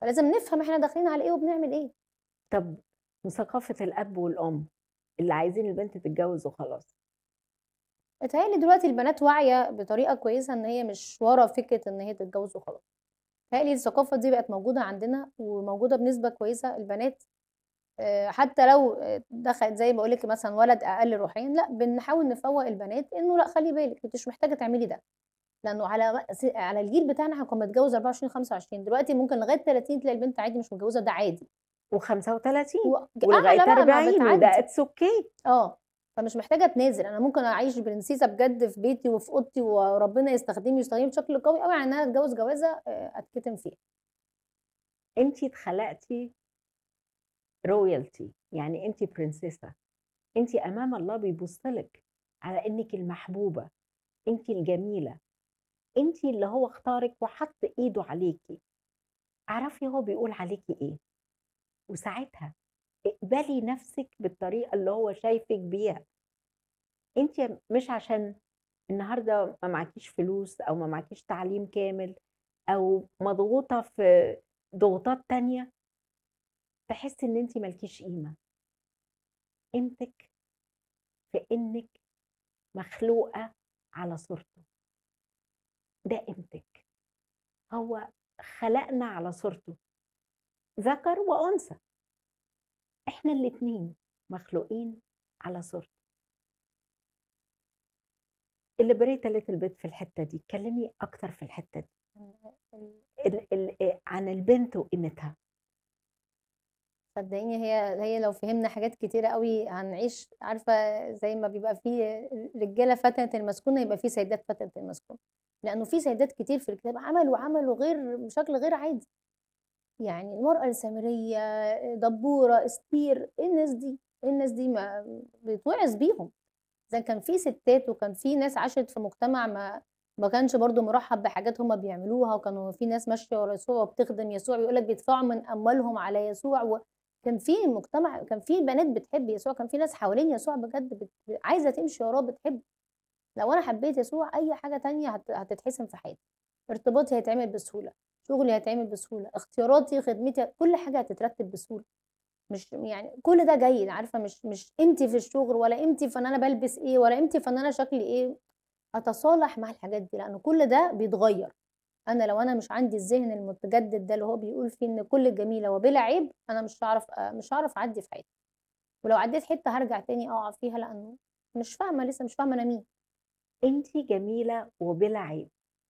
فلازم نفهم إحنا داخلين على إيه وبنعمل إيه. طب وثقافة الأب والأم اللي عايزين البنت تتجوز وخلاص؟ متهيأ لي دلوقتي البنات واعية بطريقة كويسة إن هي مش ورا فكرة إن هي تتجوز وخلاص. متهيأ لي الثقافة دي بقت موجودة عندنا وموجودة بنسبة كويسة، البنات حتى لو دخلت زي ما باقول لِك مثلًا ولد أقل روحيًا، لأ بنحاول نفوّق البنات إنه لأ خلّي بالِك أنتِ مش محتاجة تعملي ده، لأنه على الجيل بتاعنا إحنا كنا بنتجوز 24، 25 دلوقتي ممكن لغاية 30 تلاقي البنت عادي مش متجوزة ده عادي، و35 ولغاية أعلى بقى ما 40 وده بتعدّي، it's okay. آه، فمش محتاجة أتنازل، أنا ممكن أعيش برنسيسة بجد في بيتي وفي أوضتي وربنا يستخدمني بشكل قوي أوي عن إن أنا أتجوز جوازة أتكتم فيها. أنتِ اتخلقتِ royalty، يعني أنتِ برنسيسة، أنتِ أمام الله بيبُص لِك على إنِّك المحبوبة، أنتِ الجميلة، أنتِ اللي هو اختارِك وحَط إيده عليكِ، اعرفي هو بيقول عليكِ إيه، وساعتها اقبلي نَفْسِك بالطريقة اللي هو شايفِك بيها. أنتِ مش عشان النهارده ما معاكيش فلوس أو ما معاكيش تعليم كامل أو مضغوطة في ضغوطات تانية تحسّي إن أنتِ ما لكيش قيمة، قيمتِك في إنِّك مخلوقة على صورته، ده قيمتِك، هو خلقنا على صورته، ذكر وأنثى، إحنا الاتنين مخلوقين على صورته. الليبريتا ليتل بيت في الحتّة دي، اتكلّمي أكتر في الحتّة دي، ال عن البنت وقيمتها. صدقيني هي لو فهمنا حاجات كتيرة أوي هنعيش عارفة زي ما بيبقى في رجالة فتنة المسكونة، يبقى في سيدات فتنة المسكونة، لأنه في سيدات كتير في الكتاب عملوا بشكل غير عادي، يعني المرأة السامرية، دبورة، استير، إيه الناس دي؟ إيه الناس دي ما بيتوعظ بيهم، إذا كان في ستات وكان في ناس عاشت في مجتمع ما كانش برضه مُرحّب بحاجات هُم بيعملوها، وكانوا في ناس ماشية ورا يسوع وبتخدم يسوع، بيقول لك بيدفعوا من أموالهم على يسوع، كان في مجتمع كان في بنات بتحب يسوع، كان في ناس حوالين يسوع بجد عايزة تمشي وراه بتحبه، لو أنا حبيت يسوع أي حاجة تانية هتتحسم في حياتي، ارتباطي هيتعمل بسهولة، شغلي هيتعمل بسهولة، اختياراتي، خدمتي، كل حاجة هتترتب بسهولة. مش يعني كل ده جيد، عارفة مش قيمتي في الشغل ولا قيمتي في إن أنا بالبس إيه ولا قيمتي في إن أنا شكلي إيه، أتصالح مع الحاجات دي، لأن كل ده بيتغيّر، لو أنا مش عندي الذهن المتجدد ده اللي هو بيقول فيه إن كل جميلة وبلا عيب، أنا مش هاعرف أعدّي في حياتي، ولو عدّيت حتّة هارجع تاني أقع فيها لأنه مش فاهمة لسه مش فاهمة أنا مين. أنتِ جميلة وبلا عيب،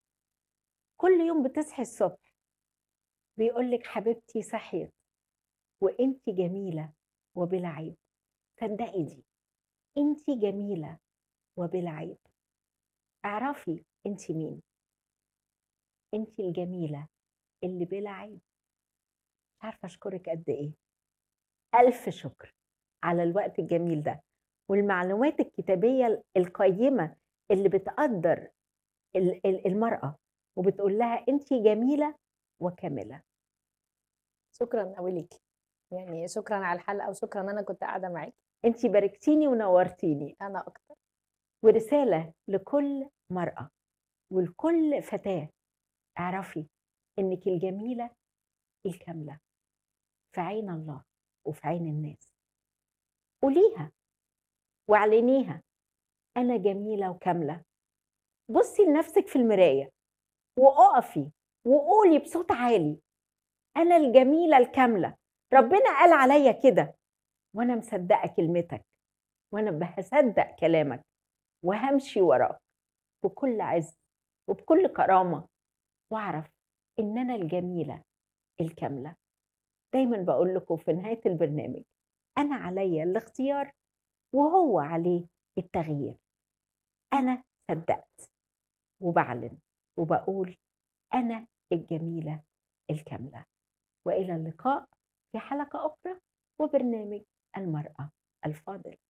كل يوم بتصحي الصبح بيقول لِك حبيبتي صحيت وأنتِ جميلة وبلا عيب، صدّقي دي، أنتِ جميلة وبلا عيب، اعرفي أنتِ مين، أنتِ الجميلة اللي بلا عيب، مش عارفة أشكرِك قد إيه، ألف شكر على الوقت الجميل ده، والمعلومات الكتابية القيّمة اللي بتقدّر المرأة وبتقول لها أنتِ جميلة وكاملة. شكرًا أوي ليكِ، يعني شكرًا على الحلقة وشكرًا إن أنا كنت قاعدة معاكِ، أنتِ باركتيني ونورتيني، أنا أكتر. ورسالة لكل مرأة ولكل فتاة، اعرفي إنِّك الجميلة الكاملة في عين الله وفي عين الناس، قوليها واعلنيها، أنا جميلة وكاملة، بُصّي لنفسِك في المراية وأقفي وقولي بصوت عالي، أنا الجميلة الكاملة، ربنا قال عليَّ كده وأنا مصدقة كلمتك، وأنا هاصدق كلامك وهامشي وراك بكل عِزّ وبكل كرامة، وأعرف إن أنا الجميلة الكاملة. دايمًا باقول لكم في نهاية البرنامج، أنا عليّا الاختيار وهو عليه التغيير. أنا صدّقت وباعلن وباقول أنا الجميلة الكاملة. وإلى اللقاء في حلقة أخرى وبرنامج المرأة الفاضلة.